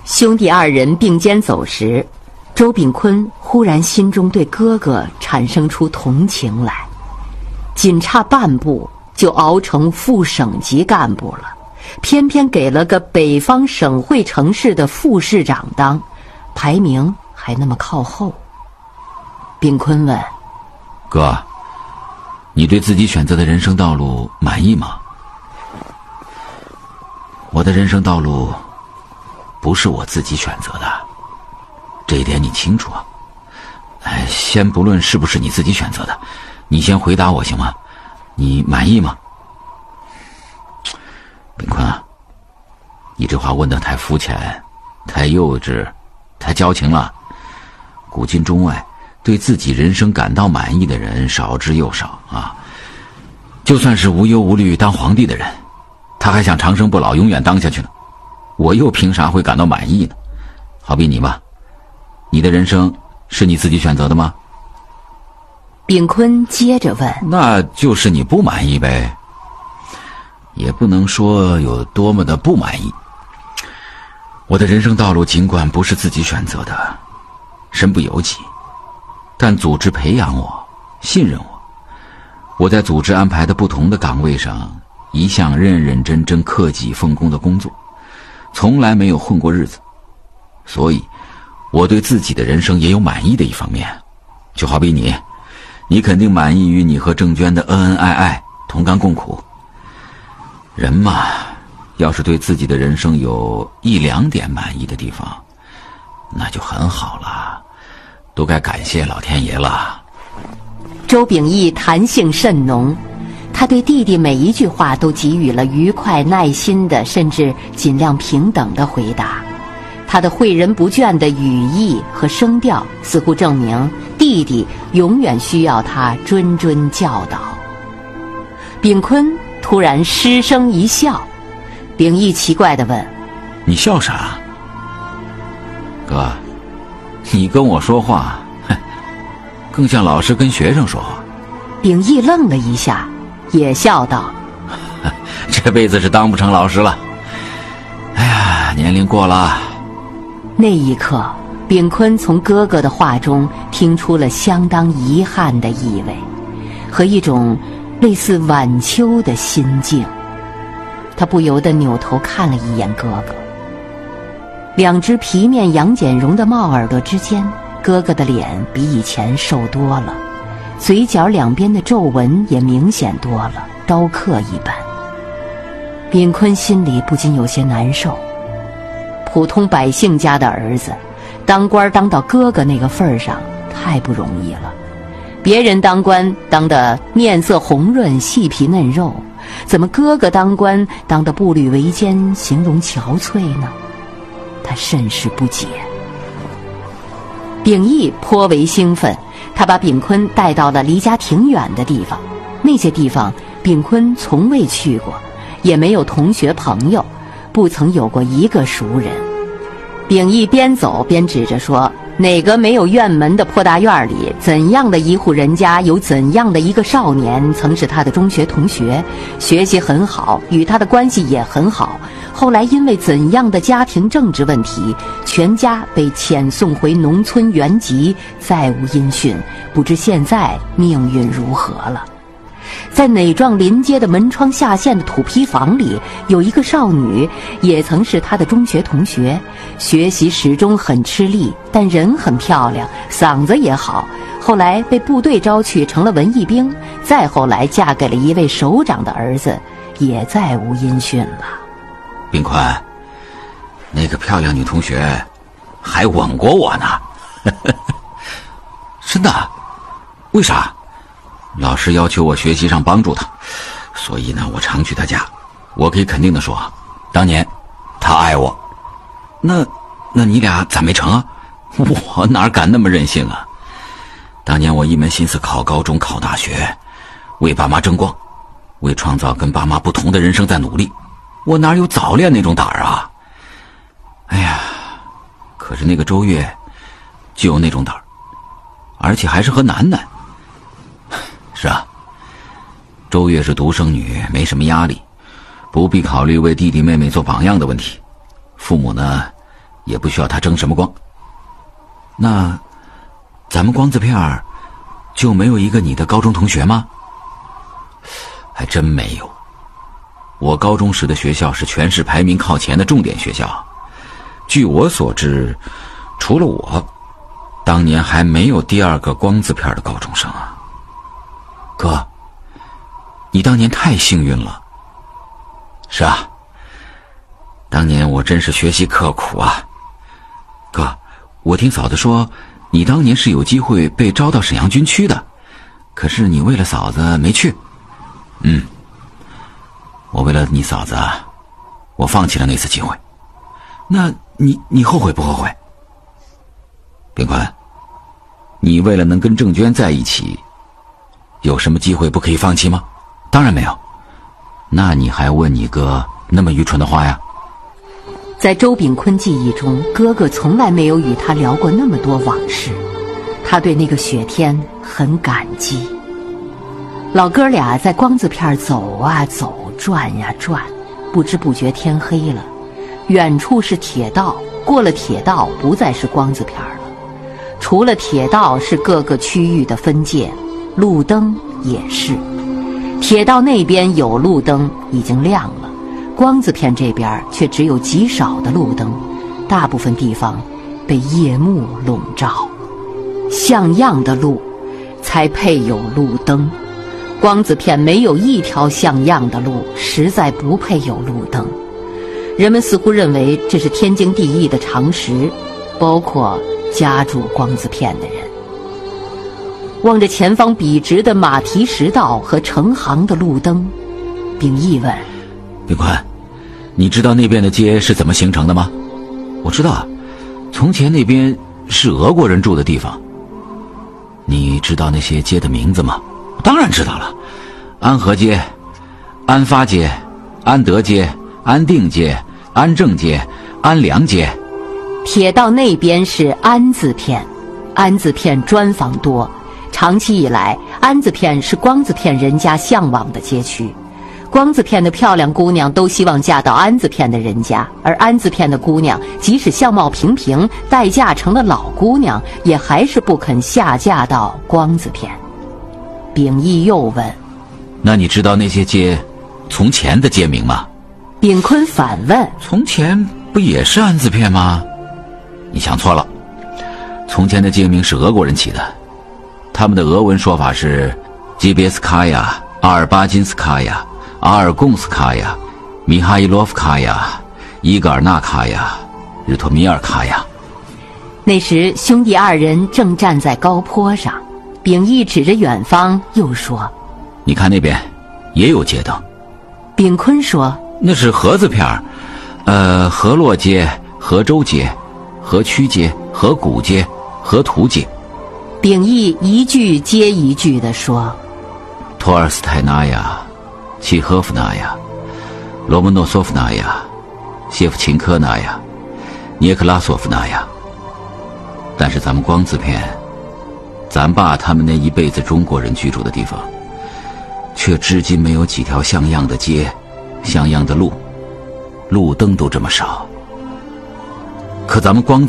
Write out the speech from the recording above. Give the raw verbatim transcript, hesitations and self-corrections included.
兄弟二人并肩走时，周炳坤忽然心中对哥哥产生出同情来，仅差半步就熬成副省级干部了，偏偏给了个北方省会城市的副市长当，排名还那么靠后。炳坤问： 哥，你对自己选择的人生道路满意吗？我的人生道路不是我自己选择的，这一点你清楚啊。哎，先不论是不是你自己选择的，你先回答我行吗？你满意吗？炳坤啊，你这话问得太肤浅，太幼稚，太矫情了。古今中外，对自己人生感到满意的人少之又少啊。就算是无忧无虑当皇帝的人，他还想长生不老永远当下去呢，我又凭啥会感到满意呢？好比你吧，你的人生是你自己选择的吗？ 炳坤接着问： 那就是你不满意呗。也不能说有多么的不满意。我的人生道路尽管不是自己选择的，身不由己，但组织培养我，信任我。我在组织安排的不同的岗位上，一向认认真真、克己奉公的工作，从来没有混过日子。所以我对自己的人生也有满意的一方面。就好比你，你肯定满意于你和郑娟的恩恩爱爱，同甘共苦。人嘛，要是对自己的人生有一两点满意的地方，那就很好了，都该感谢老天爷了。 周秉义弹性甚浓，他对弟弟每一句话都给予了愉快、耐心的，甚至尽量平等的回答。他的诲人不倦的语义和声调，似乎证明弟弟永远需要他谆谆教导。炳坤突然失声一笑，秉义奇怪地问： 你笑啥？哥，你跟我说话更像老师跟学生说话。 秉义愣了一下，也笑道： 这辈子是当不成老师了，哎呀，年龄过了。 那一刻，炳坤从哥哥的话中听出了相当遗憾的意味，和一种类似晚秋的心境。他不由得扭头看了一眼哥哥，两只皮面杨剪绒的帽耳朵之间，哥哥的脸比以前瘦多了，嘴角两边的皱纹也明显多了，刀刻一般。炳坤心里不禁有些难受。普通百姓家的儿子，当官当到哥哥那个份儿上，太不容易了。别人当官当得面色红润、细皮嫩肉，怎么哥哥当官当得步履维艰、形容憔悴呢？他甚是不解。秉义颇为兴奋，他把炳坤带到了离家挺远的地方，那些地方炳坤从未去过，也没有同学朋友，不曾有过一个熟人。秉义边走边指着说：哪个没有院门的破大院里，怎样的一户人家有怎样的一个少年曾是他的中学同学，学习很好，与他的关系也很好，后来因为怎样的家庭政治问题，全家被遣送回农村原籍，再无音讯，不知现在命运如何了。在哪幢临街的门窗下陷的土坯房里，有一个少女，也曾是他的中学同学，学习始终很吃力，但人很漂亮，嗓子也好，后来被部队招去成了文艺兵，再后来嫁给了一位首长的儿子，也再无音讯了。 炳坤，那个漂亮女同学还吻过我呢。真的？为啥？老师要求我学习上帮助他，所以呢，我常去他家。我可以肯定的说，当年他爱我。那那你俩咋没成啊？我哪敢那么任性啊？当年我一门心思考高中考大学，为爸妈争光，为创造跟爸妈不同的人生在努力，我哪有早恋那种胆儿啊？哎呀，可是那个周月就有那种胆儿，而且还是和楠楠。是啊，周月是独生女，没什么压力，不必考虑为弟弟妹妹做榜样的问题。父母呢， 也不需要它争什么光。那咱们光字片儿就没有一个你的高中同学吗？还真没有。我高中时的学校是全市排名靠前的重点学校，据我所知，除了我，当年还没有第二个光字片的高中生啊。哥，你当年太幸运了。是啊，当年我真是学习刻苦啊。哥，我听嫂子说，你当年是有机会被招到沈阳军区的，可是你为了嫂子没去。嗯，我为了你嫂子啊，我放弃了那次机会。那你你后悔不后悔？秉宽，你为了能跟郑娟在一起，有什么机会不可以放弃吗？当然没有。那你还问你哥那么愚蠢的话呀？ 在周秉坤记忆中，哥哥从来没有与他聊过那么多往事，他对那个雪天很感激。老哥俩在光字片走啊走，转呀转，不知不觉天黑了。远处是铁道，过了铁道不再是光字片了。除了铁道是各个区域的分界，路灯也是。铁道那边有路灯，已经亮了，光字片这边却只有极少的路灯，大部分地方被夜幕笼罩。像样的路才配有路灯，光字片没有一条像样的路，实在不配有路灯。人们似乎认为这是天经地义的常识，包括家住光字片的人。望着前方笔直的马蹄石道和成行的路灯，秉义问： 秉宽，你知道那边的街是怎么形成的吗？我知道，从前那边是俄国人住的地方。你知道那些街的名字吗？当然知道了，安和街、安发街、安德街、安定街、安正街、安良街。 铁道那边是安字片，安字片砖房多，长期以来安字片是光字片人家向往的街区。光字片的漂亮姑娘都希望嫁到安字片的人家，而安字片的姑娘即使相貌平平，待嫁成了老姑娘，也还是不肯下嫁到光字片。秉义又问： 那你知道那些街从前的街名吗？ 秉坤反问： 从前不也是安字片吗？你想错了，从前的街名是俄国人起的，他们的俄文说法是吉别斯卡亚、阿尔巴金斯卡亚、阿尔贡斯卡亚、米哈伊洛夫卡亚、伊戈尔纳卡亚、日托米尔卡亚。 那时兄弟二人正站在高坡上，秉义指着远方又说： 你看那边也有街灯。 秉坤说： 那是河字片，呃，河洛街、河州街、河曲街、河谷街、河图街。 秉义一句接一句地说： 托尔斯泰纳呀、契诃夫纳呀、罗蒙诺索夫纳呀、谢夫琴科纳呀、涅克拉索夫纳呀。但是咱们光字片，咱爸他们那一辈子中国人居住的地方，却至今没有几条像样的街，像样的路，路灯都这么少。可咱们光